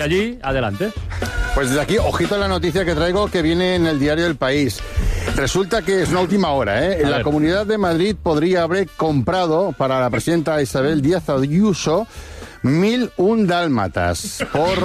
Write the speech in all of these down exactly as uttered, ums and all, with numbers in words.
Allí, adelante. Pues desde aquí, ojito a la noticia que traigo que viene en el diario El País. Resulta que es una última hora, ¿eh? La Comunidad de Madrid podría haber comprado para la presidenta Isabel Díaz Ayuso mil un dálmatas por...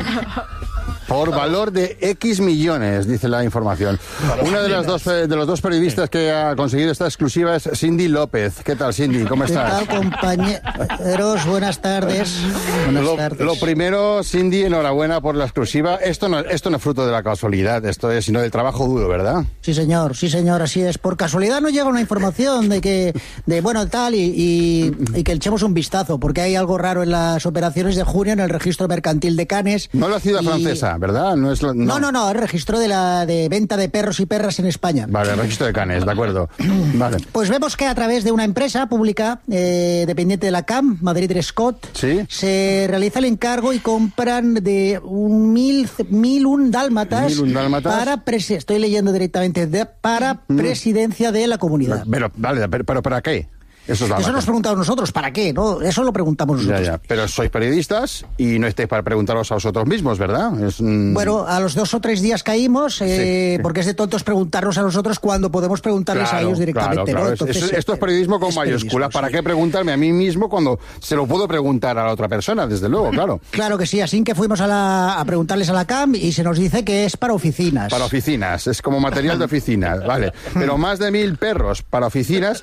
por valor de X millones, dice la información. Una de las dos de los dos periodistas que ha conseguido esta exclusiva es Cindy López. ¿Qué tal, Cindy? ¿Cómo estás? ¿Qué tal, compañeros? Buenas tardes. Buenas lo, tardes. Lo primero, Cindy, enhorabuena por la exclusiva. Esto no, esto no es fruto de la casualidad, esto es sino del trabajo duro, ¿verdad? Sí, señor, sí, señor, así es. Por casualidad nos llega una información de que, de bueno, tal, y, y, y que echemos un vistazo, porque hay algo raro en las operaciones de junio en el registro mercantil de Cannes. No la ciudad y... francesa, ¿verdad? No, es lo, no. no, no, no, el registro de la de venta de perros y perras en España. Vale, el registro de Cannes, de acuerdo. Vale. Pues vemos que a través de una empresa pública eh, dependiente de la C A M, Madrid Scott, ¿sí? Se realiza el encargo y compran de un mil, mil un dálmatas, ¿Mil un dálmatas? para, presi- estoy leyendo directamente, de, para mm. presidencia de la comunidad. Pero, vale, pero, pero ¿para qué? Eso, Eso nos preguntamos nosotros, ¿para qué? ¿No? Eso lo preguntamos nosotros. Ya, ya. Pero sois periodistas y no estáis para preguntaros a vosotros mismos, ¿verdad? Es, mm... Bueno, a los dos o tres días caímos, eh, sí, sí. porque es de tontos preguntarnos a nosotros cuando podemos preguntarles claro, a ellos directamente. Claro, claro. ¿no? Entonces, es, esto es periodismo con mayúsculas. ¿Para sí. qué preguntarme a mí mismo cuando se lo puedo preguntar a la otra persona? Desde luego, claro. Claro que sí, así que fuimos a, la, a preguntarles a la C A M y se nos dice que es para oficinas. Para oficinas, es como material de oficinas, vale. Pero más de mil perros para oficinas...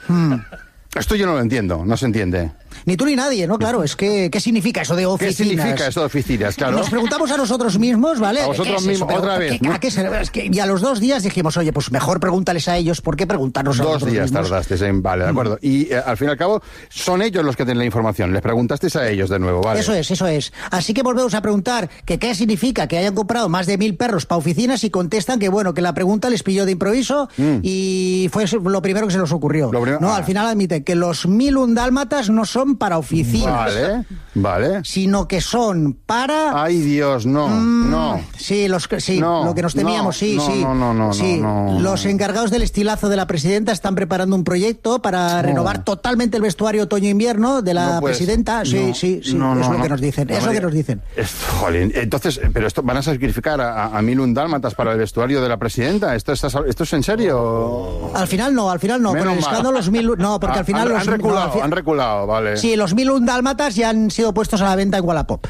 Esto yo no lo entiendo, no se entiende. Ni tú ni nadie, ¿no? Claro, es que, ¿qué significa eso de oficinas? ¿Qué significa eso de oficinas? Claro. Nos preguntamos a nosotros mismos, ¿vale? A vosotros es mismos, otra vez, ¿qué, ¿no? ¿a qué se, es que, y a los dos días dijimos, oye, pues mejor pregúntales a ellos, ¿por qué preguntarnos a dos nosotros días mismos? tardasteis en... Vale, de acuerdo. Y eh, al fin y al cabo, son ellos los que tienen la información. Les preguntasteis a ellos de nuevo, ¿vale? Eso es, eso es. Así que volvemos a preguntar que qué significa que hayan comprado más de mil perros para oficinas y contestan que, bueno, que la pregunta les pilló de improviso mm. y fue lo primero que se les ocurrió. Prim- no, ah. Al final admiten que los mil un dálmatas no son para oficinas. Vale, vale. Sino que son para... Ay, Dios, no, mm, no. Sí, los, sí no, lo que nos temíamos, no, sí, no, sí. No, no, no, sí. no, no. Los encargados del estilazo de la presidenta están preparando un proyecto para no. renovar totalmente el vestuario otoño-invierno de la no puedes, presidenta. Sí, no, sí, sí. No, es no, lo no. que nos dicen, no, es lo que nos dicen. Esto, jolín, entonces, pero esto van a sacrificar a, a mil un dálmatas para el vestuario de la presidenta. ¿Esto es, esto es en serio? Al final no, al final no. Menos con el escándalo los mil... No, porque ah, al final han, los... Han reculado, no, al han reculado, vale. Sí, los mil un dálmatas ya han sido puestos a la venta en Wallapop.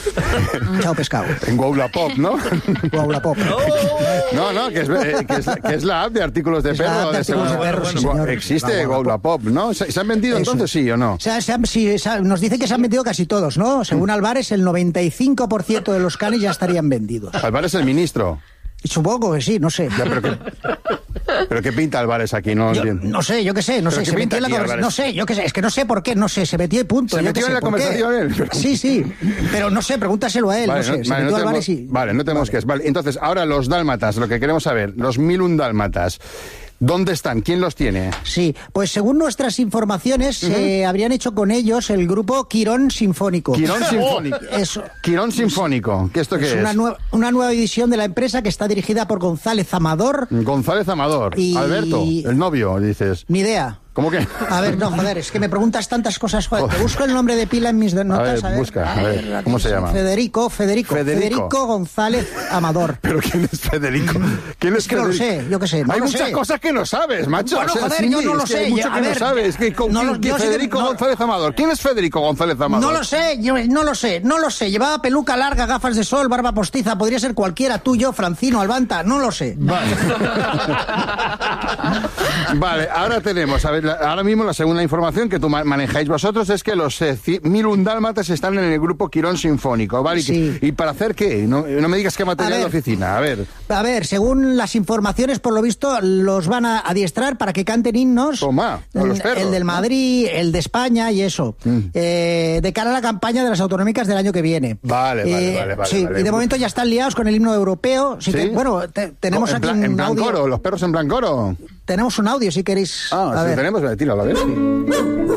Chao, pescado. En Wallapop, ¿no? Wallapop. No, no, que es, eh, que, es, que es la app de artículos de es perro. La app de de artículos de perro, sí, señor. Existe Wallapop, ¿no? ¿Se, ¿Se han vendido Eso. entonces sí o no? O sea, se han, sí, se han, nos dicen que se han vendido casi todos, ¿no? Según Álvarez, el noventa y cinco por ciento de los canes ya estarían vendidos. Álvarez es el ministro. Supongo que sí, no sé. Ya, pero, qué, pero qué pinta Álvarez aquí, no yo, entiendo. No sé, yo qué sé, no sé. Se metió en la conversación. No sé, yo qué sé, es que no sé por qué, no sé, se metió y punto. Se yo metió sé, en la conversación él. Pero... Sí, sí, pero no sé, pregúntaselo a él, vale, no sé. No, se vale, metió no Álvarez tenemos, y... Vale, no tenemos vale. que es. Vale, entonces, ahora los dálmatas, lo que queremos saber, los mil un dálmatas. ¿Dónde están? ¿Quién los tiene? Sí, pues según nuestras informaciones, uh-huh. eh, habrían hecho con ellos el grupo Quirón Sinfónico. Quirón Sinfónico. Oh, eso. Quirón Sinfónico. ¿Qué esto qué es? Es una, nue- una nueva división de la empresa que está dirigida por González Amador. González Amador. Y... Alberto, el novio, dices. Ni idea. ¿Cómo que? A ver, no, joder, es que me preguntas tantas cosas. Joder, te busco el nombre de pila en mis notas. A ver, a ver, busca, a ver, a ¿cómo se llama? Federico, Federico, Federico. Federico González Amador. ¿Pero quién es Federico? ¿Quién es, es que Federico? no lo sé, yo qué sé. No Hay lo muchas sé. cosas que no sabes, macho. Bueno, o sea, joder, sí, yo no lo es que sé. hay mucho A que ver, no sabes. ¿Qué, con, no, ¿qué, yo sí Federico que, no, González Amador. ¿Quién es Federico González Amador? No lo sé, yo no lo sé, no lo sé. Llevaba peluca larga, gafas de sol, barba postiza. Podría ser cualquiera, tú, yo, Francino, Albanta, no lo sé. Vale. Vale, ahora tenemos, a ver, ahora mismo la segunda información que tú manejáis vosotros es que los eh, mil un dálmatas están en el grupo Quirón Sinfónico, ¿vale? Sí. ¿Y para hacer qué? No, no me digas qué material ver, de oficina, a ver. A ver, según las informaciones, por lo visto, los van a adiestrar para que canten himnos. Toma, a los perros, el del Madrid, ¿no? El de España y eso. Mm. Eh, de cara a la campaña de las autonómicas del año que viene. Vale, vale, eh, vale, vale. Sí, vale. y de momento ya están liados con el himno europeo. Si ¿Sí? te, bueno, te, tenemos no, aquí en un En audio. Blancoro, los perros en Blancoro. Tenemos un audio, si queréis. Ah, a sí, ver. tenemos, tíralo, a ver. Sí.